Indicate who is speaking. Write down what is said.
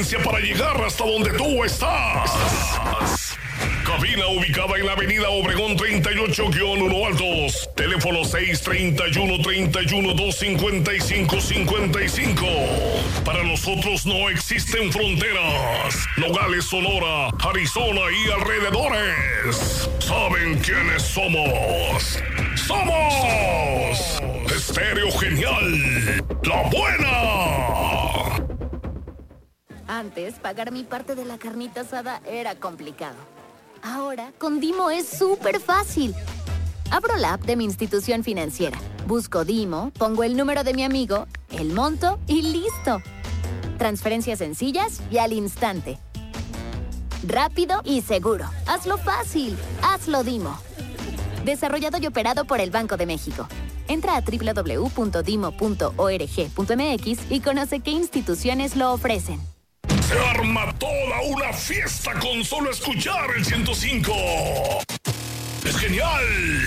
Speaker 1: potencia para llegar hasta donde tú estás. Cabina ubicada en la avenida Obregón 38-1 Altos. Teléfono 631-255-55. Para nosotros no existen fronteras. Nogales, Sonora, Arizona y alrededores. ¿Saben quiénes somos? ¡Somos! Estéreo Genial. ¡La buena!
Speaker 2: Antes, pagar mi parte de la carnita asada era complicado. Ahora, con Dimo es súper fácil. Abro la app de mi institución financiera, busco Dimo, pongo el número de mi amigo, el monto y listo. Transferencias sencillas y al instante. Rápido y seguro. Hazlo fácil. Hazlo Dimo. Desarrollado y operado por el Banco de México. Entra a www.dimo.org.mx y conoce qué instituciones lo ofrecen.
Speaker 1: Se arma toda una fiesta con solo escuchar el 105. ¡Es genial!